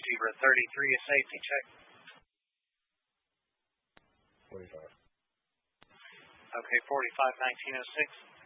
Zebra 33, a safety check. 45. Okay, 45, 1906.